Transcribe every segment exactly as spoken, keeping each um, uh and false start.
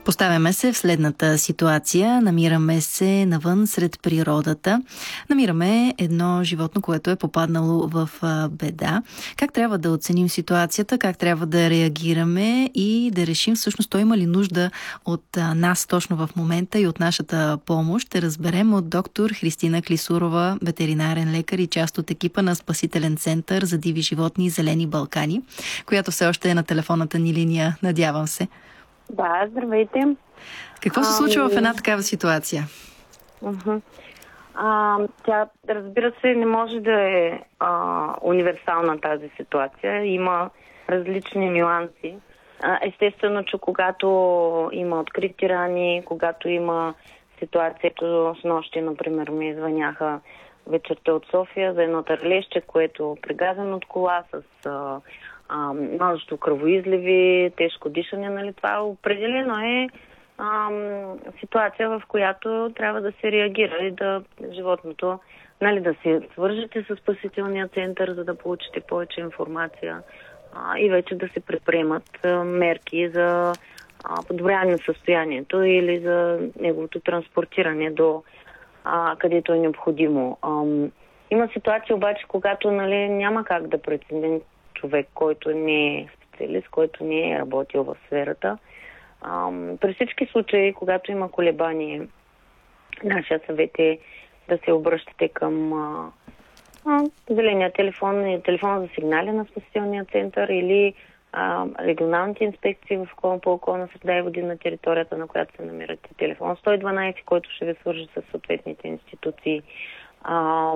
Поставяме се в следната ситуация. Намираме се навън сред природата. Намираме едно животно, което е попаднало в беда. Как трябва да оценим ситуацията, как трябва да реагираме и да решим всъщност той има ли нужда от нас точно в момента и от нашата помощ. Ще разберем от доктор Христина Клисурова, ветеринарен лекар и част от екипа на Спасителен център за диви животни и Зелени Балкани, която все още е на телефонната ни линия, надявам се. Да, здравейте. Какво се случва а, в една такава ситуация? Uh-huh. А, тя, разбира се, не може да е а, универсална тази ситуация. Има различни нюанси. А, естествено, че когато има открити рани, когато има ситуацията с нощи, например, ми извъняха вечерта от София за едно търлеще, което е прегазено от кола с... А, А, множество кръвоизливи, тежко дишане, нали, това определено е а, ситуация, в която трябва да се реагира и да животното, нали, да се свържете с Спасителния център, за да получите повече информация а, и вече да се предприемат а, мерки за а, подобряване на състоянието или за неговото транспортиране до а, където е необходимо. А, има ситуация обаче, когато, нали, няма как да преценим човек, който не е специалист, който не е работил в сферата. А, при всички случаи, когато има колебание, нашия съвет е да се обръщате към а, а, зеления телефон и телефона за сигнали на Спасителния център или а, регионалните инспекции в по околна среда и води на територията, на която се намирате. Телефон сто и дванадесет, който ще ви свържи с съответните институции. А,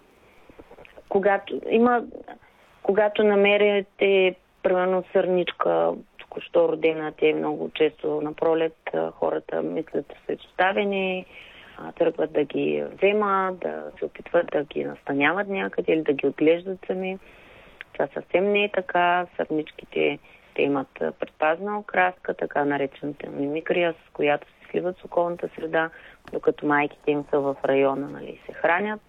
когато има Когато намерите, примерно, сърничка, току-що родена, те много често на пролет хората мислят, че са изоставени, тръгват да ги вземат, да се опитват да ги настаняват някъде или да ги отглеждат сами. Това съвсем не е така. Сърничките, те имат предпазна окраска, така наречената мимикрия, с която се сливат с околната среда, докато майките им са в района, нали, се хранят.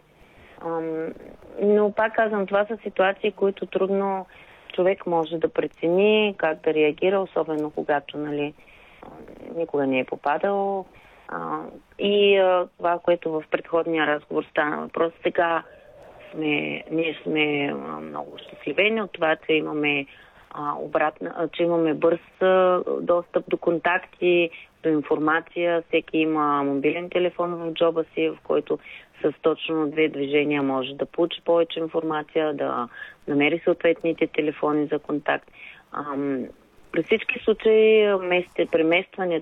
Но пак казвам, това са ситуации, които трудно човек може да прецени как да реагира, особено когато, нали, никога не е попадал. И това, което в предходния разговор стана въпрос, сега сме, ние сме много щастливени от това, че имаме обратна, че имаме бърз достъп до контакти, до информация. Всеки има мобилен телефон в джоба си, в който с точно две движения може да получи повече информация, да намери съответните телефони за контакт. Ам, при всички случаи преместването